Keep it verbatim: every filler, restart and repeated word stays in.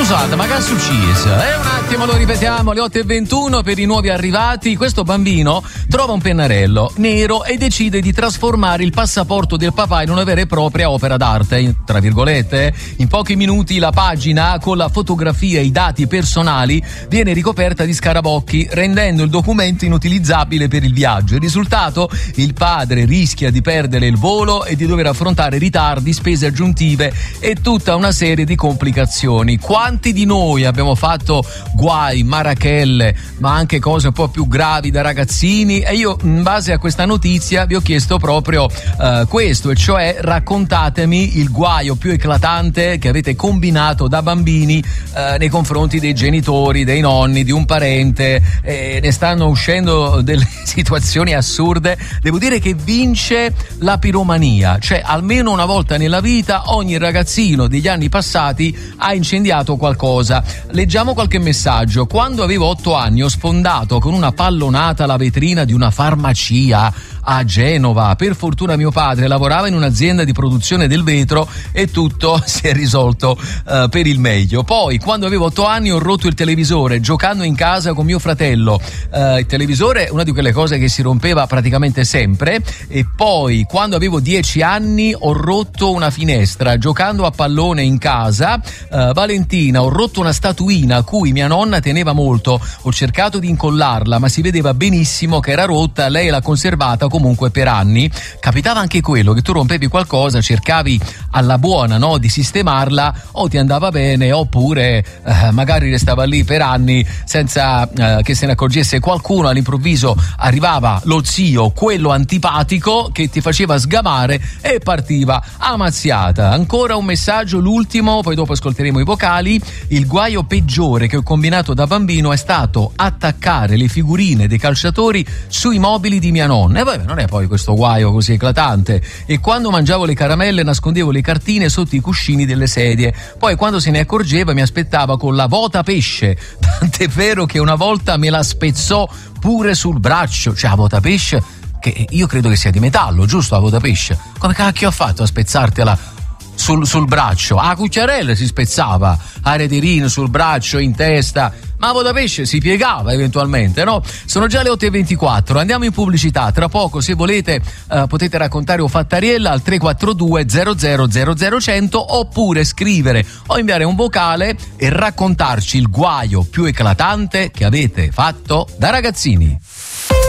Scusate, ma che successo? Eh, un attimo, lo ripetiamo, alle otto e ventuno per i nuovi arrivati. Questo bambino trova un pennarello nero e decide di trasformare il passaporto del papà in una vera e propria opera d'arte, tra virgolette. In pochi minuti la pagina con la fotografia e i dati personali viene ricoperta di scarabocchi, rendendo il documento inutilizzabile per il viaggio. Il risultato? Il padre rischia di perdere il volo e di dover affrontare ritardi, spese aggiuntive e tutta una serie di complicazioni. Quanti di noi abbiamo fatto guai, marachelle, ma anche cose un po' più gravi da ragazzini? E io, in base a questa notizia, vi ho chiesto proprio uh, questo, e cioè raccontatemi il guaio più eclatante che avete combinato da bambini uh, nei confronti dei genitori, dei nonni, di un parente. E ne stanno uscendo delle situazioni assurde. Devo dire che vince la piromania, cioè almeno una volta nella vita ogni ragazzino degli anni passati ha incendiato qualcosa. Leggiamo qualche messaggio. Quando avevo otto anni ho sfondato con una pallonata la vetrina di una farmacia a Genova. Per fortuna mio padre lavorava in un'azienda di produzione del vetro e tutto si è risolto uh, per il meglio. Poi quando avevo otto anni ho rotto il televisore giocando in casa con mio fratello. Uh, il televisore è una di quelle cose che si rompeva praticamente sempre. E poi quando avevo dieci anni ho rotto una finestra giocando a pallone in casa. Uh, Valentina, ho rotto una statuina a cui mia nonna teneva molto. Ho cercato di incollarla ma si vedeva benissimo che era rotta. Lei l'ha conservata comunque per anni. Capitava anche quello, che tu rompevi qualcosa, cercavi alla buona, no, di sistemarla, o ti andava bene oppure eh, magari restava lì per anni senza eh, che se ne accorgesse qualcuno. All'improvviso arrivava lo zio, quello antipatico, che ti faceva sgamare e partiva a mazziata. Ancora un messaggio, l'ultimo, poi dopo ascolteremo i vocali. Il guaio peggiore che ho combinato da bambino è stato attaccare le figurine dei calciatori sui mobili di mia nonna. E vabbè, non è poi questo guaio così eclatante. E quando mangiavo le caramelle nascondevo le cartine sotto i cuscini delle sedie. Poi quando se ne accorgeva mi aspettava con la vota pesce. Tant'è vero che una volta me la spezzò pure sul braccio. Cioè, la vota pesce, che io credo che sia di metallo, giusto, la vota pesce? Come cacchio ha fatto a spezzartela sul, sul braccio? A cucciarella si spezzava, a retirino sul braccio, in testa, ma a pesce si piegava eventualmente, no? Sono già le otto e ventiquattro, andiamo in pubblicità. Tra poco, se volete, uh, potete raccontare o Fattariella al tre quattro due zero zero zero zero cento, oppure scrivere o inviare un vocale e raccontarci il guaio più eclatante che avete fatto da ragazzini.